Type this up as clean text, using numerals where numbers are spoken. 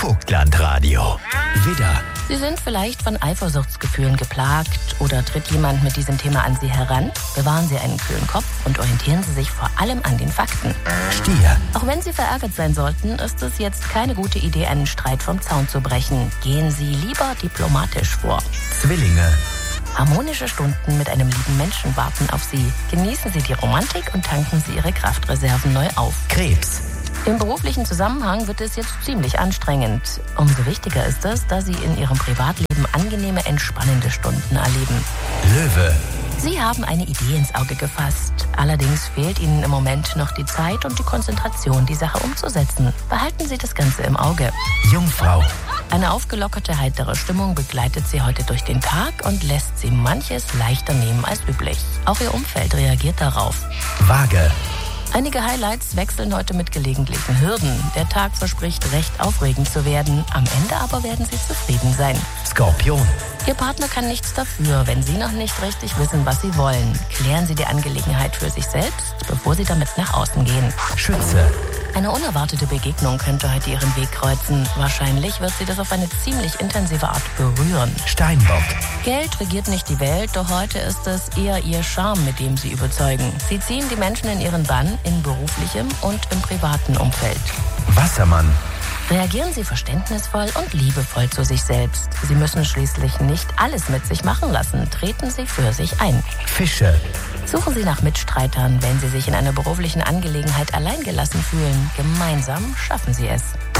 Vogtlandradio. Widder. Sie sind vielleicht von Eifersuchtsgefühlen geplagt oder tritt jemand mit diesem Thema an Sie heran? Bewahren Sie einen kühlen Kopf und orientieren Sie sich vor allem an den Fakten. Stier. Auch wenn Sie verärgert sein sollten, ist es jetzt keine gute Idee, einen Streit vom Zaun zu brechen. Gehen Sie lieber diplomatisch vor. Zwillinge. Harmonische Stunden mit einem lieben Menschen warten auf Sie. Genießen Sie die Romantik und tanken Sie Ihre Kraftreserven neu auf. Krebs. Im beruflichen Zusammenhang wird es jetzt ziemlich anstrengend. Umso wichtiger ist es, da Sie in Ihrem Privatleben angenehme, entspannende Stunden erleben. Löwe. Sie haben eine Idee ins Auge gefasst. Allerdings fehlt Ihnen im Moment noch die Zeit und die Konzentration, die Sache umzusetzen. Behalten Sie das Ganze im Auge. Jungfrau. Eine aufgelockerte, heitere Stimmung begleitet Sie heute durch den Tag und lässt Sie manches leichter nehmen als üblich. Auch Ihr Umfeld reagiert darauf. Waage. Einige Highlights wechseln heute mit gelegentlichen Hürden. Der Tag verspricht recht aufregend zu werden. Am Ende aber werden Sie zufrieden sein. Skorpion. Ihr Partner kann nichts dafür, wenn Sie noch nicht richtig wissen, was Sie wollen. Klären Sie die Angelegenheit für sich selbst, bevor Sie damit nach außen gehen. Schütze. Eine unerwartete Begegnung könnte heute Ihren Weg kreuzen. Wahrscheinlich wird Sie das auf eine ziemlich intensive Art berühren. Steinbock. Geld regiert nicht die Welt, doch heute ist es eher Ihr Charme, mit dem Sie überzeugen. Sie ziehen die Menschen in Ihren Bann, in beruflichem und im privaten Umfeld. Wassermann. Reagieren Sie verständnisvoll und liebevoll zu sich selbst. Sie müssen schließlich nicht alles mit sich machen lassen. Treten Sie für sich ein. Fische. Suchen Sie nach Mitstreitern, wenn Sie sich in einer beruflichen Angelegenheit alleingelassen fühlen. Gemeinsam schaffen Sie es.